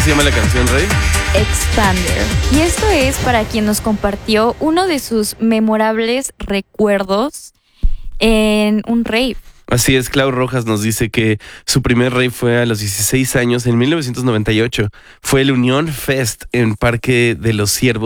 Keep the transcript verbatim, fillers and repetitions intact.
se llama la canción, Rey? Expander. Y esto es para quien nos compartió uno de sus memorables recuerdos en un rave. Así es, Clau Rojas nos dice que su primer rave fue a los dieciséis años, en mil novecientos noventa y ocho. Fue el Unión Fest en Parque de los Ciervos